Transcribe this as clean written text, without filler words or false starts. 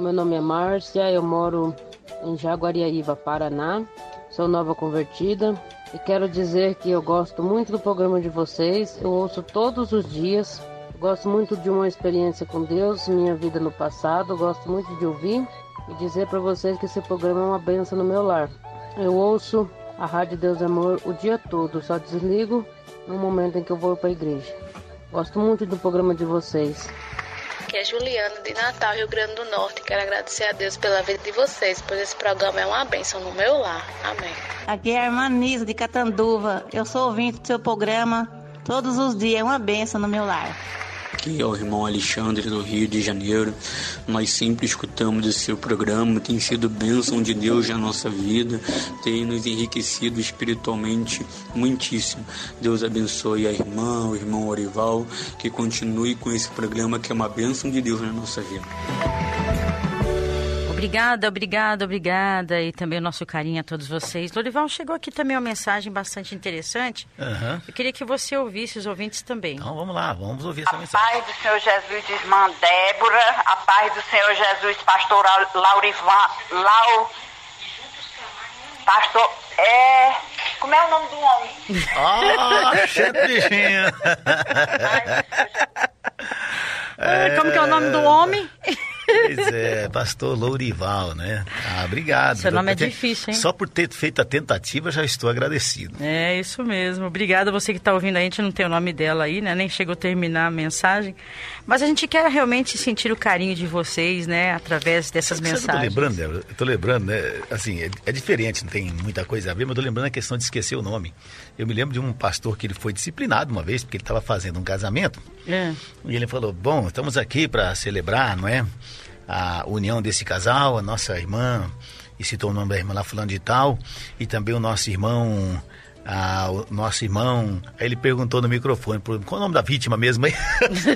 Meu nome é Márcia, eu moro em Jaguariaíva, Paraná. Sou nova convertida e quero dizer que eu gosto muito do programa de vocês. Eu ouço todos os dias. Gosto muito de uma experiência com Deus, minha vida no passado. Gosto muito de ouvir e dizer para vocês que esse programa é uma bênção no meu lar. Eu ouço a Rádio Deus Amor o dia todo, só desligo no momento em que eu vou para a igreja. Gosto muito do programa de vocês. Aqui é Juliana, de Natal, Rio Grande do Norte. Quero agradecer a Deus pela vida de vocês, pois esse programa é uma bênção no meu lar. Amém. Aqui é a irmã Nisa, de Catanduva. Eu sou ouvinte do seu programa todos os dias. É uma bênção no meu lar. Aqui é o irmão Alexandre, do Rio de Janeiro. Nós sempre escutamos o seu programa, tem sido bênção de Deus na nossa vida, tem nos enriquecido espiritualmente muitíssimo. Deus abençoe a irmã, o irmão Orival, que continue com esse programa que é uma bênção de Deus na nossa vida. Obrigada. E também o nosso carinho a todos vocês. Lorival, chegou aqui também uma mensagem bastante interessante. Eu queria que você ouvisse, os ouvintes também. Então vamos lá, vamos ouvir essa mensagem. A paz do Senhor Jesus, irmã Débora. A paz do Senhor Jesus, pastor Laurivan. Pastor. Como é o nome do homem? Chefinha. Como que é o nome do homem? Pois é, pastor Lourival, né? Obrigado. Seu nome é difícil, hein? Só por ter feito a tentativa, já estou agradecido. É, isso mesmo. Obrigada a você que está ouvindo. A gente não tem o nome dela aí, né? Nem chegou a terminar a mensagem. Mas a gente quer realmente sentir o carinho de vocês, né? Através dessas mensagens. Eu tô lembrando, né? Assim, é diferente, não tem muita coisa a ver, mas eu tô lembrando a questão de esquecer o nome. Eu me lembro de um pastor que ele foi disciplinado uma vez, porque ele estava fazendo um casamento. E ele falou, bom, estamos aqui para celebrar, não é? A união desse casal, a nossa irmã, e citou o nome da irmã lá falando de tal, e também o nosso irmão, aí ele perguntou no microfone, qual é o nome da vítima mesmo aí?